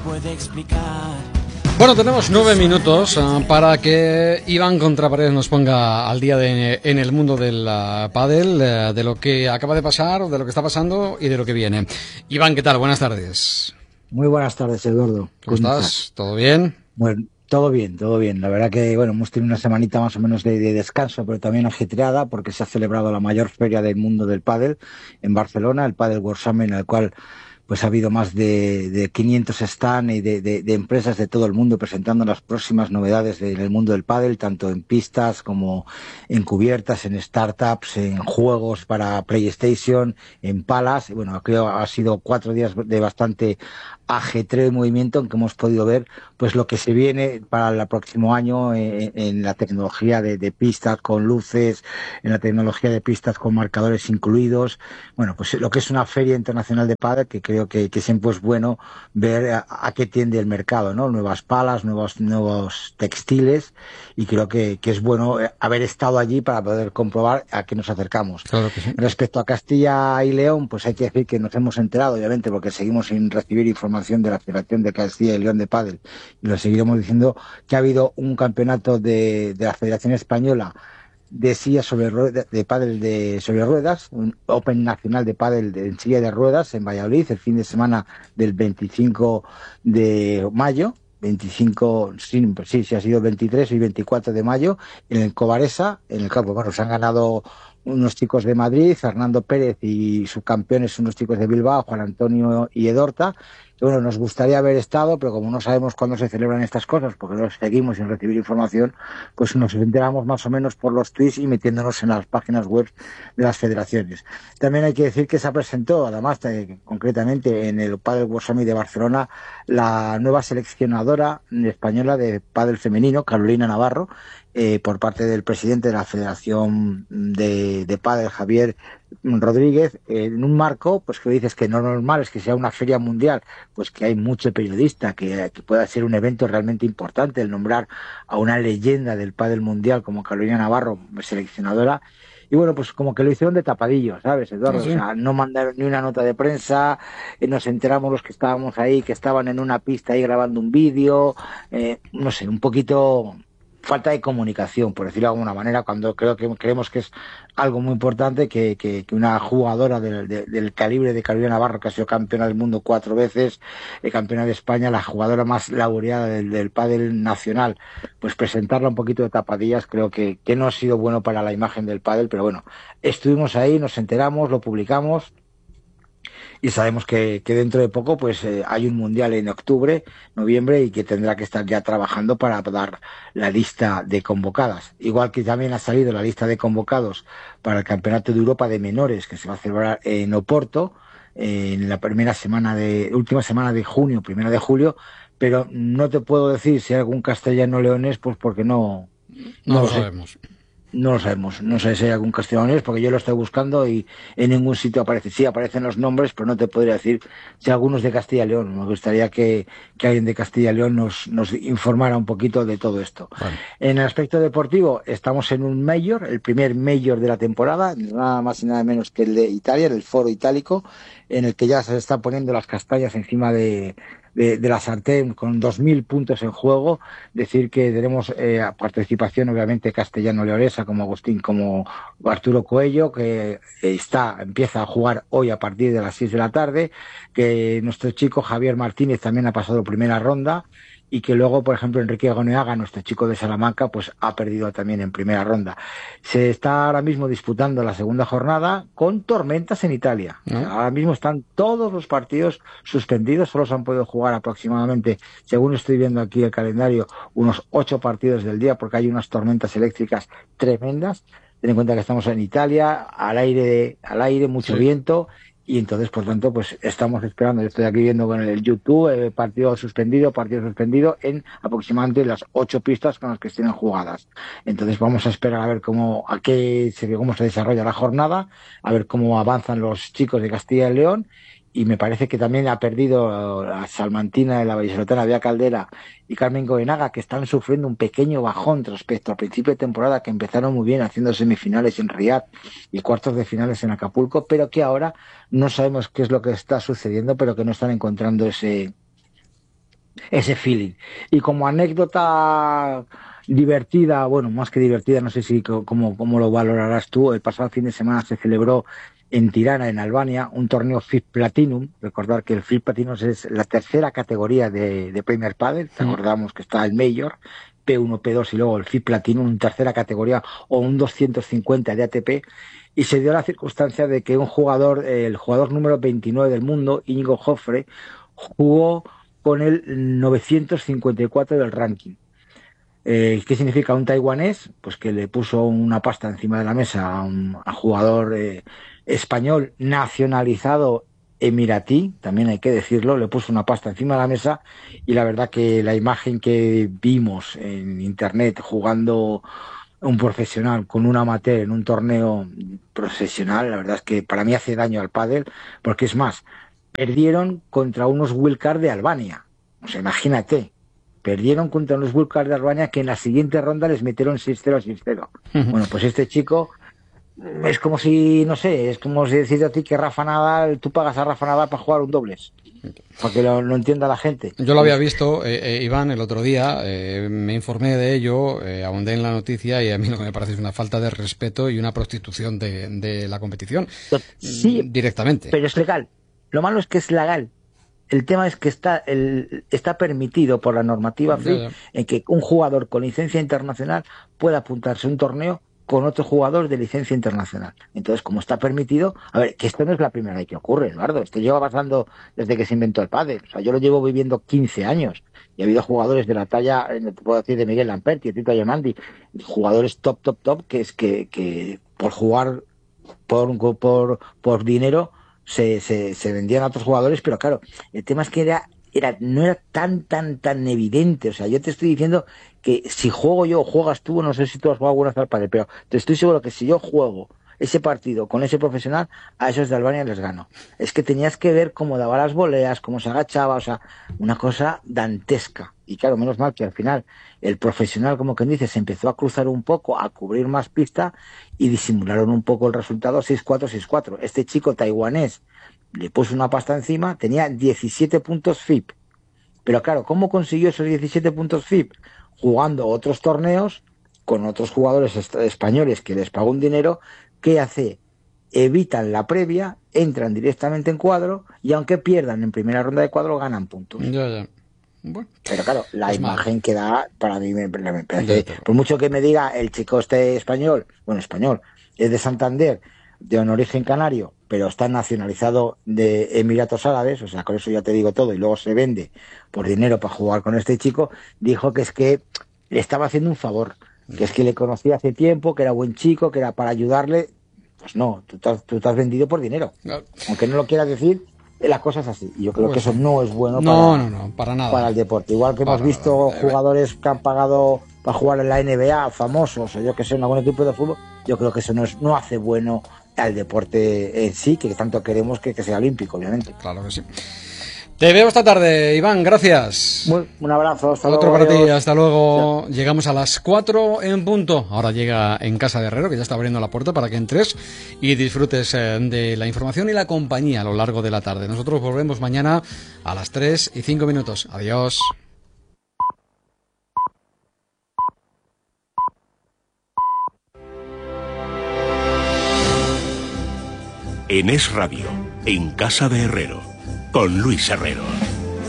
puede explicar. Bueno, tenemos 9 minutos para que Iván Contraparedes nos ponga al día en el mundo del pádel, de lo que acaba de pasar, de lo que está pasando y de lo que viene. Iván, ¿qué tal? Buenas tardes. Muy buenas tardes, Eduardo. ¿Cómo estás? ¿Todo bien? Bueno, todo bien, todo bien. La verdad que, bueno, hemos tenido una semanita más o menos de descanso, pero también ajetreada, porque se ha celebrado la mayor feria del mundo del pádel en Barcelona, el Padel World Summit, en el cual pues ha habido más de 500 stands y de empresas de todo el mundo presentando las próximas novedades del mundo del pádel, tanto en pistas como en cubiertas, en startups, en juegos para PlayStation, en palas. Bueno, creo que ha sido 4 días de bastante ajetreo y movimiento en que hemos podido ver pues lo que se viene para el próximo año en la tecnología de pistas con luces, en la tecnología de pistas con marcadores incluidos. Bueno, pues lo que es una feria internacional de pádel, que creo que siempre es bueno ver a qué tiende el mercado, ¿no? Nuevas palas, nuevos textiles, y creo que es bueno haber estado allí para poder comprobar a qué nos acercamos. Claro que sí. Respecto a Castilla y León, pues hay que decir que nos hemos enterado, obviamente, porque seguimos sin recibir información de la Federación de Castilla y León de Pádel, y lo seguiremos diciendo, que ha habido un campeonato de la Federación Española de silla sobre ruedas, de pádel sobre ruedas, un Open Nacional de pádel en silla de ruedas en Valladolid, el fin de semana del 25 de mayo. 25, sí, ha sido 23 y 24 de mayo, en el Covaresa, en el campo. Bueno, se han ganado unos chicos de Madrid, Fernando Pérez, y subcampeones unos chicos de Bilbao, Juan Antonio y Edorta. Que bueno, nos gustaría haber estado, pero como no sabemos cuándo se celebran estas cosas, porque no seguimos sin recibir información, pues nos enteramos más o menos por los tweets y metiéndonos en las páginas web de las federaciones. También hay que decir que se presentó, además, concretamente en el Padel World Summit de Barcelona, la nueva seleccionadora española de pádel femenino, Carolina Navarro, por parte del presidente de la Federación de Pádel, Javier Rodríguez, en un marco pues que dices que no normal es que sea una feria mundial, pues que hay mucho periodista, que pueda ser un evento realmente importante el nombrar a una leyenda del pádel mundial como Carolina Navarro, seleccionadora. Y bueno, pues como que lo hicieron de tapadillo, ¿sabes, Eduardo? Sí. O sea, no mandaron ni una nota de prensa, nos enteramos los que estábamos ahí, que estaban en una pista ahí grabando un vídeo, no sé, un poquito falta de comunicación, por decirlo de alguna manera, cuando creemos que es algo muy importante que una jugadora del calibre de Carolina Navarro, que ha sido campeona del mundo 4 veces, campeona de España, la jugadora más laureada del pádel nacional, pues presentarla un poquito de tapadillas, creo que no ha sido bueno para la imagen del pádel, pero bueno, estuvimos ahí, nos enteramos, lo publicamos. Y sabemos que dentro de poco pues hay un mundial en octubre, noviembre, y que tendrá que estar ya trabajando para dar la lista de convocadas. Igual que también ha salido la lista de convocados para el Campeonato de Europa de Menores, que se va a celebrar en Oporto en la última semana de junio, 1 de julio, pero no te puedo decir si hay algún castellano leonés, pues porque no lo sé. sabemos. No lo sabemos, no sé si hay algún castellano, porque yo lo estoy buscando y en ningún sitio aparece. Sí, aparecen los nombres, pero no te podría decir si algunos de Castilla y León. Me gustaría que alguien de Castilla y León nos informara un poquito de todo esto. Bueno. En el aspecto deportivo, estamos en un Major, el primer Major de la temporada, nada más y nada menos que el de Italia, el Foro Itálico, en el que ya se están poniendo las castañas encima de la sartén, con 2.000 puntos en juego. Decir que tenemos participación obviamente castellano-leonesa, como Agustín, como Arturo Coello, que empieza a jugar hoy a partir de las 6 de la tarde, que nuestro chico Javier Martínez también ha pasado primera ronda, y que luego, por ejemplo, Enrique Agoneaga, nuestro chico de Salamanca, pues ha perdido también en primera ronda. Se está ahora mismo disputando la segunda jornada con tormentas en Italia. O sea, ahora mismo están todos los partidos suspendidos, solo se han podido jugar aproximadamente, según estoy viendo aquí el calendario, unos 8 partidos del día, porque hay unas tormentas eléctricas tremendas. Ten en cuenta que estamos en Italia, al aire, mucho viento. Y entonces, por tanto, pues estamos esperando. Yo estoy aquí viendo con el YouTube, partido suspendido en aproximadamente las 8 pistas con las que estén jugadas. Entonces vamos a esperar a ver cómo se desarrolla la jornada, a ver cómo avanzan los chicos de Castilla y León. Y me parece que también ha perdido la salmantina de la vallisoletana Vía Caldera y Carmen Goenaga, que están sufriendo un pequeño bajón respecto al principio de temporada, que empezaron muy bien haciendo semifinales en Riad y cuartos de finales en Acapulco, pero que ahora no sabemos qué es lo que está sucediendo, pero que no están encontrando ese ese feeling. Y como anécdota divertida, bueno, más que divertida, no sé si cómo lo valorarás tú, el pasado fin de semana se celebró en Tirana, en Albania, un torneo FIP Platinum. Recordar que el FIP Platinum es la tercera categoría de Premier Padel. Recordamos que está el Major, P1, P2 y luego el FIP Platinum, una tercera categoría o un 250 de ATP. Y se dio la circunstancia de que un jugador, el jugador número 29 del mundo, Íñigo Jofre, jugó con el 954 del ranking. ¿Qué significa un taiwanés? Pues que le puso una pasta encima de la mesa a un jugador español nacionalizado emiratí, también hay que decirlo, le puso una pasta encima de la mesa y la verdad que la imagen que vimos en internet jugando un profesional con un amateur en un torneo profesional, la verdad es que para mí hace daño al pádel, porque es más, perdieron contra unos wildcard de Albania. O sea, imagínate, perdieron contra unos wildcard de Albania que en la siguiente ronda les metieron 6-0, 6-0. Bueno, pues este chico es como si, no sé, es como si decir a ti que Rafa Nadal, tú pagas a Rafa Nadal para jugar un dobles. Para que lo entienda la gente. Yo lo había visto, Iván, el otro día, me informé de ello, ahondé en la noticia y a mí lo que me parece es una falta de respeto y una prostitución de la competición. Sí, directamente. Pero es legal. Lo malo es que es legal. El tema es que está permitido por la normativa FIP en que un jugador con licencia internacional pueda apuntarse a un torneo con otro jugador de licencia internacional. Entonces, como está permitido, a ver, que esto no es la primera vez que ocurre, Eduardo, esto lleva pasando desde que se inventó el pádel. O sea, yo lo llevo viviendo 15 años y ha habido jugadores de la talla, te puedo decir, de Miguel Lamperti, de Tito Ayemandi, jugadores top, que es que por jugar por dinero se vendían a otros jugadores, pero claro, el tema es que no era tan evidente. O sea, yo te estoy diciendo que si juego yo o juegas tú, no sé si tú has jugado alguna vez al pádel, pero te estoy seguro que si yo juego ese partido con ese profesional, a esos de Albania les gano. Es que tenías que ver cómo daba las voleas, cómo se agachaba, o sea, una cosa dantesca. Y claro, menos mal que al final el profesional, como quien dice, se empezó a cruzar un poco, a cubrir más pista y disimularon un poco el resultado 6-4, 6-4. Este chico taiwanés le puso una pasta encima, tenía 17 puntos FIP. Pero claro, ¿cómo consiguió esos 17 puntos FIP? Jugando otros torneos con otros jugadores españoles que les pagó un dinero. ¿Qué hace? Evitan la previa, entran directamente en cuadro y aunque pierdan en primera ronda de cuadro, ganan puntos. Ya. Bueno, pero claro, la imagen que da, para mí me parece, por mucho que me diga el chico este español, es de Santander, de un origen canario, pero está nacionalizado de Emiratos Árabes, o sea, con eso ya te digo todo, y luego se vende por dinero para jugar con este chico, dijo que es que le estaba haciendo un favor, que es que le conocía hace tiempo, que era buen chico, que era para ayudarle. Pues no, tú te has vendido por dinero. No. Aunque no lo quieras decir, la cosa es así. Y yo creo que eso no es bueno para nada. Para el deporte. Igual que hemos visto jugadores que han pagado para jugar en la NBA, famosos, o yo que sé, en algún equipo de fútbol, yo creo que eso no hace bueno al deporte en sí, que tanto queremos que sea olímpico, obviamente. Claro que sí. Te veo esta tarde, Iván, gracias. Un abrazo, hasta luego. Otro para ti, hasta luego. Sí. Llegamos a las 4 en punto. Ahora llega En Casa de Herrero, que ya está abriendo la puerta para que entres y disfrutes de la información y la compañía a lo largo de la tarde. Nosotros volvemos mañana a las 3:05. Adiós. En Es Radio, En Casa de Herrero, con Luis Herrero.